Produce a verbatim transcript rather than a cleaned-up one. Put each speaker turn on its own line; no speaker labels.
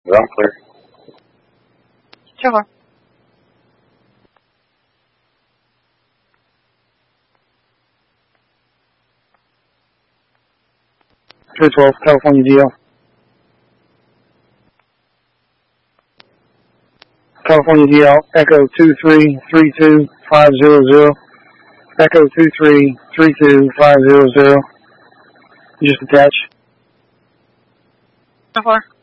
Ground clear.
Two four.
three twelve, California D L. California D L, Echo two three three two five zero zero. Echo two three three two five zero zero. You just attach.
Two four.